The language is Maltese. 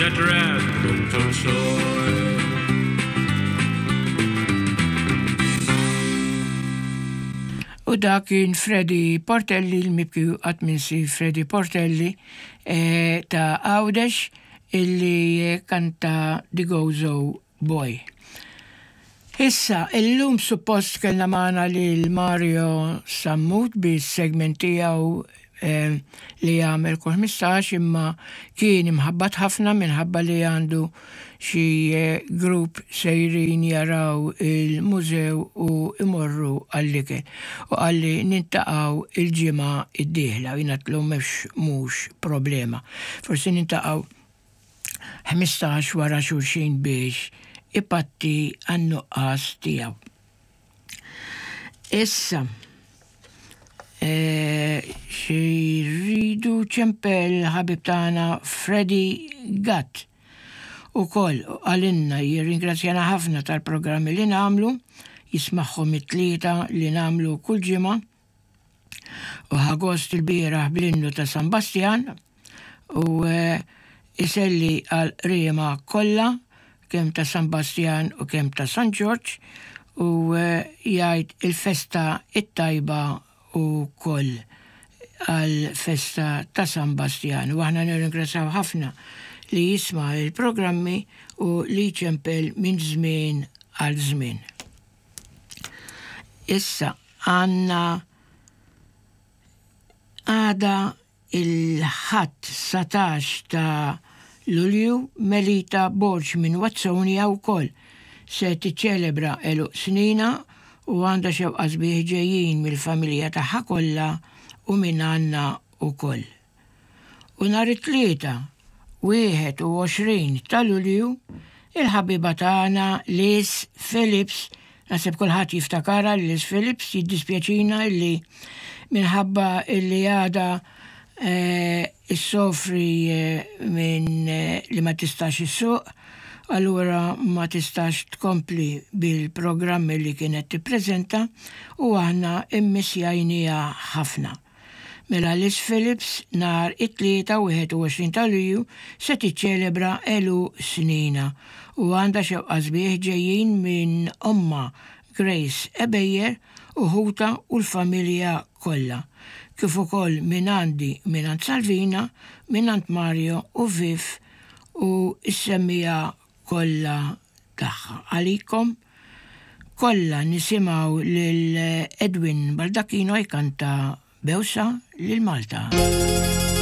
that rat punto soy. U dak kien Freddy Portelli, l-mibkiju għatminsi Freddy Portelli ta' Għawdex illi kanta The Gozo Boy. Issa, illum suppost kellna magħna lil Mario Sammut bis-segment tiegħu li jagħmel 15 imma kien imħabbat ħafna minħabba li għandu xi grupp sejrin jaraw il-mużew u imorru għall-ikel u għalli nintaqgħu il-ġimgħa id-dieħla u jingħatlu mhux problema. Forsi nintaqgħu 15 wara xulxin biex ipatti għan-nuqqas tiegħu. Issa xirridu ċempel ħabib tagħna Freddy Gatt ukoll għalinna jirringrazzjana ħafna tal-programmi li nagħmlu, jismagħhom it-tlieta li nagħmlu kull ġimgħa u ħagost il-bieraħ bl-innu ta' San Bastian u iselli għal riema kollha kemm ta' San Bastian u kemm ta' San George u jgħid il-festa it-tajba u koll għal-festa ta' San Bastian. U aħna nirringrazzjaw ħafna li jisma' il-programmi u li ċempel minn żmien għal żmien. Issa għandna għada il-ħadd 17 ta' Lulju Melita Borġ minn Wazzonia wkoll se tiċċelebra eluq snina u għandha xewqa sbieħ ġejjin mill-familja tagħha kollha u minn għandna wkoll. U nhar it-tlieta 21 ta' Lulju il-ħabiba tagħna Liz Phillips, naħseb kulħadd jiftakara Liz Phillips, jiddispjaċina li minħabba li għada issofri minn li ma tistax issuq, allura ma tistax tkompli bil-programmi li kienet tippreżenta u aħna immissjajnija ħafna. Mela Liz Phillips nhar it-tlieta 21 ta' Lulju se tiċċelebra elu snina u għandha xewqa sbieħ ġejjin minn omma Grace Ebejjer u ħuta u l-familja kollha. Kif ukoll minn għandi minn għand Salvina, minn għand Mario u Viv u s-semmija kollha tagħha. Għalikom kollha nisimgħu lil Edwin Baldacchino jkanta Bewsa lil Malta.